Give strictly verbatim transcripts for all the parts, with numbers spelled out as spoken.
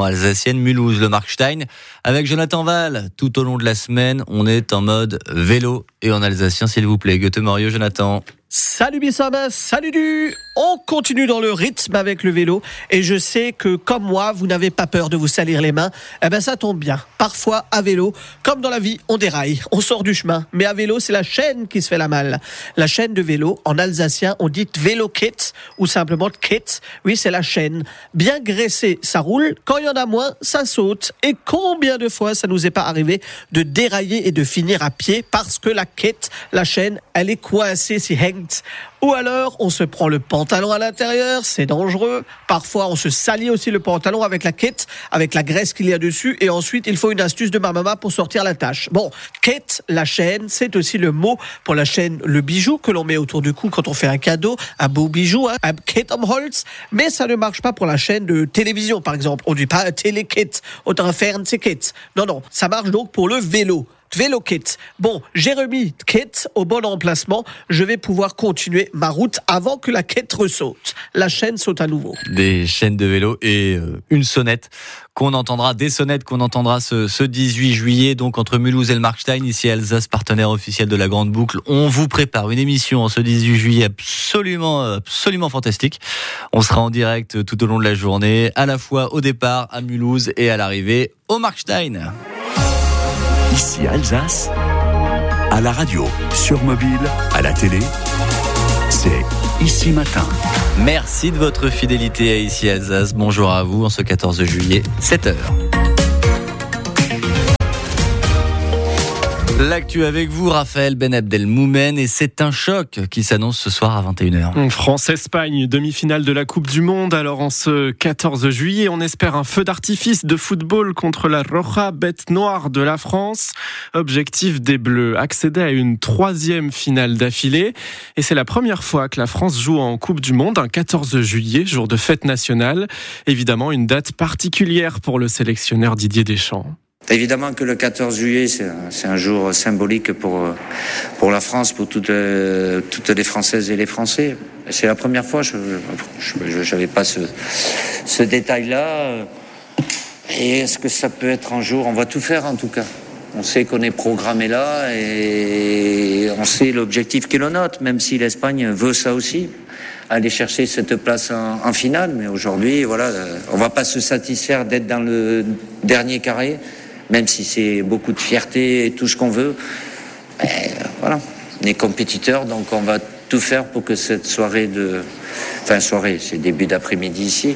alsacienne, Mulhouse, le Markstein. Avec Jonathan Val, tout au long de la semaine, on est en mode vélo et en alsacien, s'il vous plaît. Goethe Morio, Jonathan. Salut Bissama, salut du. On continue dans le rythme avec le vélo et je sais que comme moi, vous n'avez pas peur de vous salir les mains. Eh ben ça tombe bien. Parfois à vélo, comme dans la vie, on déraille, on sort du chemin. Mais à vélo, c'est la chaîne qui se fait la malle. La chaîne de vélo, en alsacien, on dit Vélokette ou simplement Kette. Oui, c'est la chaîne. Bien graissée, ça roule. Quand il y en a moins, ça saute. Et combien de fois ça nous est pas arrivé de dérailler et de finir à pied parce que la Kette, la chaîne, elle est coincée si hängt. Ou alors, on se prend le pantalon à l'intérieur, c'est dangereux. Parfois, on se salit aussi le pantalon avec la quête, avec la graisse qu'il y a dessus. Et ensuite, il faut une astuce de ma maman pour sortir la tâche. Bon, quête, la chaîne, c'est aussi le mot pour la chaîne, le bijou que l'on met autour du cou quand on fait un cadeau, un beau bijou, hein, un Kette am Holz. Mais ça ne marche pas pour la chaîne de télévision, par exemple. On ne dit pas Télé-Kette, oder un Fernseh-Kette. Non, non, ça marche donc pour le vélo. Vélokette. Bon, j'ai remis Kette au bon emplacement. Je vais pouvoir continuer ma route avant que la Kette ressaute. La chaîne saute à nouveau. Des chaînes de vélo et euh, une sonnette qu'on entendra, des sonnettes qu'on entendra ce, ce dix-huit juillet, donc entre Mulhouse et le Markstein, ici Alsace, partenaire officiel de la Grande Boucle. On vous prépare une émission en ce dix-huit juillet absolument, absolument fantastique. On sera en direct tout au long de la journée, à la fois au départ à Mulhouse et à l'arrivée au Markstein. Ici Alsace, à la radio, sur mobile, à la télé, c'est Ici Matin. Merci de votre fidélité à Ici Alsace. Bonjour à vous en ce quatorze juillet, sept heures. L'actu avec vous, Raphaël Ben Abdelmoumen, et c'est un choc qui s'annonce ce soir à vingt et une heures. France-Espagne, demi-finale de la Coupe du Monde. Alors en ce quatorze juillet, on espère un feu d'artifice de football contre la Roja, bête noire de la France. Objectif des Bleus, accéder à une troisième finale d'affilée. Et c'est la première fois que la France joue en Coupe du Monde, un quatorze juillet, jour de fête nationale. Évidemment, une date particulière pour le sélectionneur Didier Deschamps. Évidemment que le quatorze juillet, c'est un, c'est un jour symbolique pour, pour la France, pour toutes, euh, toutes les Françaises et les Français. C'est la première fois, je n'avais pas ce, ce détail-là. Et est-ce que ça peut être un jour ? On va tout faire en tout cas. On sait qu'on est programmé là et on sait l'objectif qui est le nôtre, même si l'Espagne veut ça aussi, aller chercher cette place en, en finale. Mais aujourd'hui, voilà, on ne va pas se satisfaire d'être dans le dernier carré. Même si c'est beaucoup de fierté et tout ce qu'on veut, mais voilà, on est compétiteurs, donc on va tout faire pour que cette soirée de, enfin soirée, c'est début d'après-midi ici,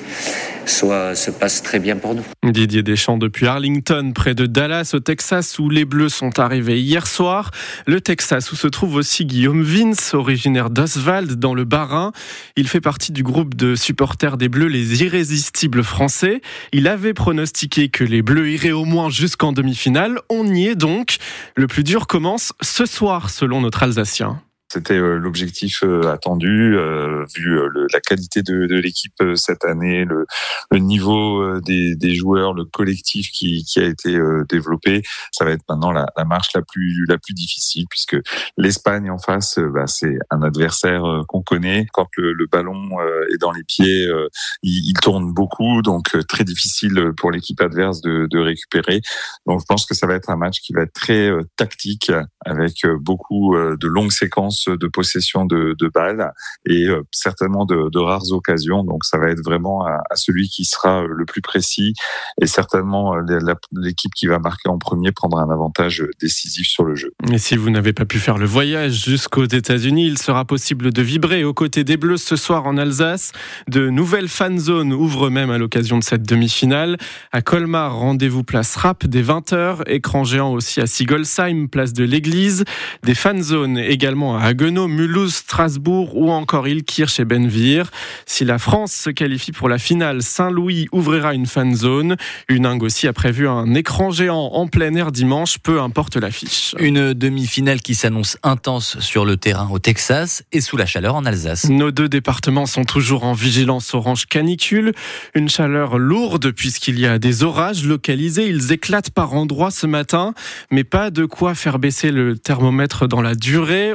soit se passe très bien pour nous. Didier Deschamps depuis Arlington, près de Dallas, au Texas, où les Bleus sont arrivés hier soir. Le Texas, où se trouve aussi Guillaume Vince, originaire d'Oswald, dans le Bas-Rhin. Il fait partie du groupe de supporters des Bleus, les Irrésistibles français. Il avait pronostiqué que les Bleus iraient au moins jusqu'en demi-finale. On y est donc. Le plus dur commence ce soir, selon notre Alsacien. C'était l'objectif attendu, euh, vu le, la qualité de, de l'équipe cette année, le, le niveau des, des joueurs, le collectif qui, qui a été développé. Ça va être maintenant la, la marche la plus la plus difficile, puisque l'Espagne en face, bah, c'est un adversaire qu'on connaît. Quand le, le ballon est dans les pieds, il, il tourne beaucoup, donc très difficile pour l'équipe adverse de, de récupérer. Donc je pense que ça va être un match qui va être très tactique, avec beaucoup de longues séquences de possession de, de balles et euh, certainement de, de rares occasions. Donc ça va être vraiment à, à celui qui sera le plus précis, et certainement euh, la, l'équipe qui va marquer en premier prendra un avantage décisif sur le jeu. Et si vous n'avez pas pu faire le voyage jusqu'aux États-Unis, il sera possible de vibrer aux côtés des Bleus ce soir en Alsace. De nouvelles fan zones ouvrent même à l'occasion de cette demi-finale. À Colmar, rendez-vous place Rapp dès vingt heures. Écran géant aussi à Sigolsheim, place de l'Église. Des fan zones également à Haguenau, Mulhouse, Strasbourg ou encore Ilkirch et Benvir. Si la France se qualifie pour la finale, Saint-Louis ouvrira une fan zone. Huningue aussi a prévu un écran géant en plein air dimanche, peu importe l'affiche. Une demi-finale qui s'annonce intense sur le terrain au Texas et sous la chaleur en Alsace. Nos deux départements sont toujours en vigilance orange canicule. Une chaleur lourde puisqu'il y a des orages localisés. Ils éclatent par endroits ce matin, mais pas de quoi faire baisser le thermomètre dans la durée. On attend des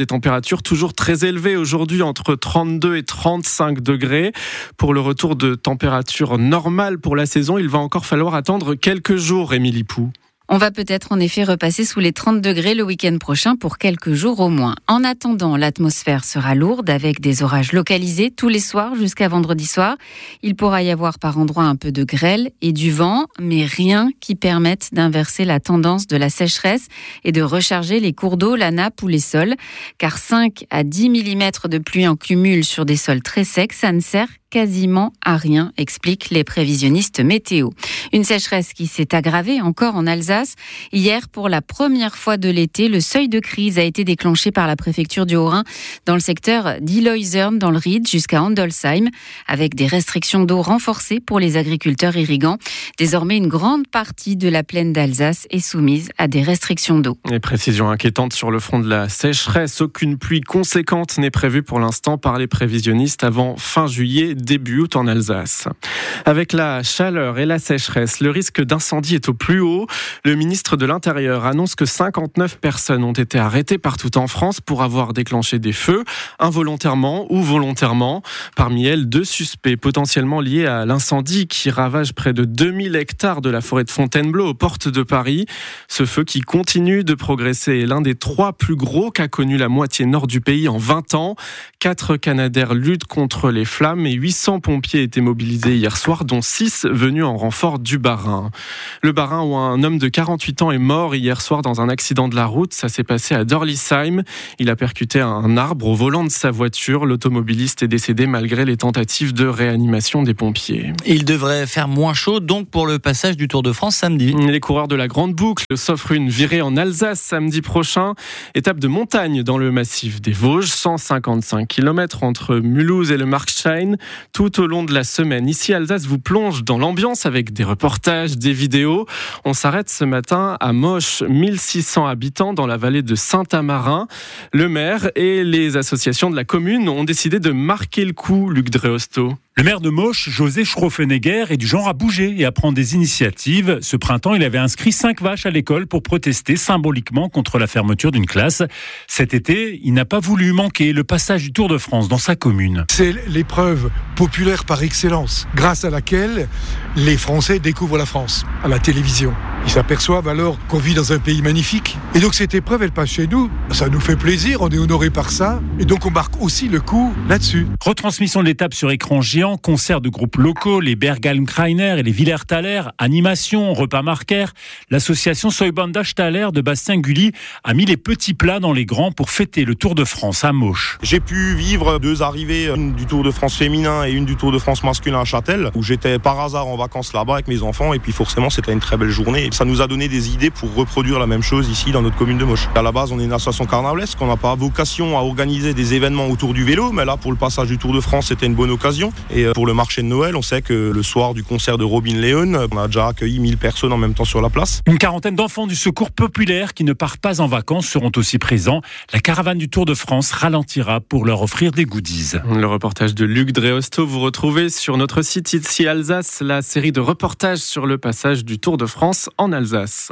des températures toujours très élevées aujourd'hui, entre trente-deux et trente-cinq degrés. Pour le retour de température normale pour la saison, il va encore falloir attendre quelques jours, Émilie Pou. On va peut-être en effet repasser sous les trente degrés le week-end prochain pour quelques jours au moins. En attendant, l'atmosphère sera lourde avec des orages localisés tous les soirs jusqu'à vendredi soir. Il pourra y avoir par endroits un peu de grêle et du vent, mais rien qui permette d'inverser la tendance de la sécheresse et de recharger les cours d'eau, la nappe ou les sols. Car cinq à dix millimètres de pluie en cumul sur des sols très secs, ça ne sert quasiment à rien, expliquent les prévisionnistes météo. Une sécheresse qui s'est aggravée encore en Alsace. Hier, pour la première fois de l'été, le seuil de crise a été déclenché par la préfecture du Haut-Rhin dans le secteur d'Illoisern dans le Ried jusqu'à Andolsheim, avec des restrictions d'eau renforcées pour les agriculteurs irrigants. Désormais, une grande partie de la plaine d'Alsace est soumise à des restrictions d'eau. Et précision inquiétante sur le front de la sécheresse. Aucune pluie conséquente n'est prévue pour l'instant par les prévisionnistes avant fin juillet, début août en Alsace. Avec la chaleur et la sécheresse, le risque d'incendie est au plus haut. Le ministre de l'Intérieur annonce que cinquante-neuf personnes ont été arrêtées partout en France pour avoir déclenché des feux, involontairement ou volontairement. Parmi elles, deux suspects potentiellement liés à l'incendie qui ravage près de deux mille hectares de la forêt de Fontainebleau aux portes de Paris. Ce feu qui continue de progresser est l'un des trois plus gros qu'a connu la moitié nord du pays en vingt ans. Quatre Canadair luttent contre les flammes et huit cents pompiers étaient mobilisés hier soir, dont six venus en renfort du Bas-Rhin. Le Bas-Rhin où un homme de quarante-huit ans est mort hier soir dans un accident de la route. Ça s'est passé à Dorlisheim. Il a percuté un arbre au volant de sa voiture. L'automobiliste est décédé malgré les tentatives de réanimation des pompiers. Il devrait faire moins chaud donc pour le passage du Tour de France samedi. Les coureurs de la Grande Boucle s'offrent une virée en Alsace samedi prochain. Étape de montagne dans le massif des Vosges, cent cinquante-cinq kilomètres entre Mulhouse et le Markstein. Tout au long de la semaine, ici Alsace vous plonge dans l'ambiance avec des reportages, des vidéos. On s'arrête ce matin à Moche, mille six cents habitants dans la vallée de Saint-Amarin. Le maire et les associations de la commune ont décidé de marquer le coup, Luc Dreosto. Le maire de Moche, José Schroffenegger, est du genre à bouger et à prendre des initiatives. Ce printemps, il avait inscrit cinq vaches à l'école pour protester symboliquement contre la fermeture d'une classe. Cet été, il n'a pas voulu manquer le passage du Tour de France dans sa commune. C'est l'épreuve populaire par excellence, grâce à laquelle les Français découvrent la France à la télévision. Ils s'aperçoivent alors qu'on vit dans un pays magnifique. Et donc cette épreuve, elle passe chez nous. Ça nous fait plaisir, on est honoré par ça. Et donc on marque aussi le coup là-dessus. Retransmission de l'étape sur écran géant, concerts de groupes locaux, les Bergalm-Kreiner et les Villers-Thaler, animation, repas marquaires. L'association Soybanda Staller de Bastien Gulli a mis les petits plats dans les grands pour fêter le Tour de France à Moche. J'ai pu vivre deux arrivées, une du Tour de France féminin et une du Tour de France masculin à Châtel, où j'étais par hasard en vacances là-bas avec mes enfants, et puis forcément c'était une très belle journée. Ça nous a donné des idées pour reproduire la même chose ici dans notre commune de Moche. À la base, on est une association carnavalesque, on n'a pas vocation à organiser des événements autour du vélo, mais là pour le passage du Tour de France c'était une bonne occasion. Et pour le marché de Noël, on sait que le soir du concert de Robin Leon, on a déjà accueilli mille personnes en même temps sur la place. Une quarantaine d'enfants du Secours populaire qui ne partent pas en vacances seront aussi présents. La caravane du Tour de France ralentira pour leur offrir des goodies. Le reportage de Luc Dreosto, vous retrouvez sur notre site ici Alsace la série de reportages sur le passage du Tour de France en Alsace.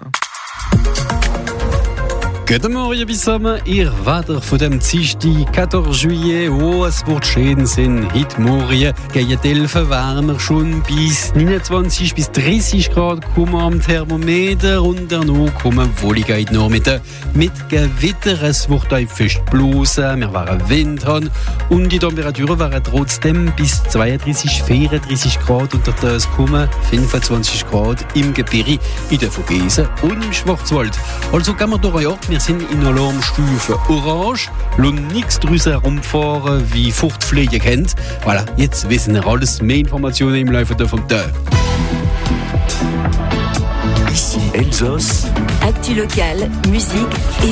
Guten Morgen bissammen, ihr Wetter von dem Dienstag, vierzehnten Juillet. Oh, es wird schön sein. Heute Morgen gehen die Elfen wärmer schon bis neunundzwanzig bis dreißig Grad kommen am Thermometer und danach kommen Wolligkeit noch mit, mit Gewitter. Es wird ein fest bloßen, wir werden Wind haben und die Temperaturen werden trotzdem bis zweiunddreißig, vierunddreißig Grad und es kommen fünfundzwanzig Grad im Gebirge, in der Vogesen und im Schwarzwald. Also kann man doch ja, wir sind in Alarmstufe Orange, lassen nichts draussen herumfahren, wie Fruchtfliegen kennt. Voilà, jetzt wissen wir alles, mehr Informationen im Laufe vom Tag. Ici Elsace. Actu locale, musique et